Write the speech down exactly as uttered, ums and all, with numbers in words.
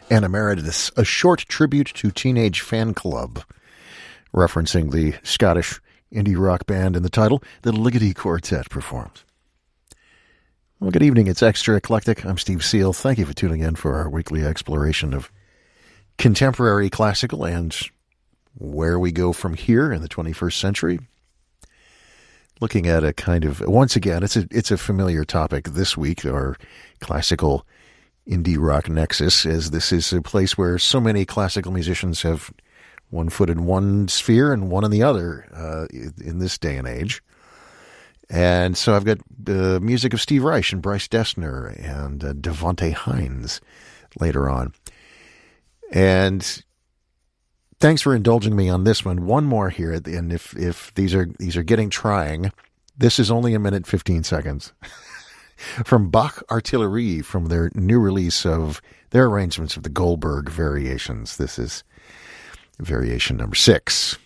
and Emeritus, a short tribute to Teenage Fan Club, referencing the Scottish indie rock band in the title, the Ligeti Quartet performs. Well, good evening. It's Extra Eclectic. I'm Steve Seal. Thank you for tuning in for our weekly exploration of contemporary classical and where we go from here in the twenty-first century. Looking at a kind of, once again, it's a it's a familiar topic this week, our classical indie rock nexus, as this is a place where so many classical musicians have one foot in one sphere and one in the other uh, in this day and age. And so I've got the uh, music of Steve Reich and Bryce Dessner and uh, Devontae Hines later on. And thanks for indulging me on this one. One more here at the end. If if these are these are getting trying, this is only a minute fifteen seconds from Bach Artillerie, from their new release of their arrangements of the Goldberg Variations. This is variation number six.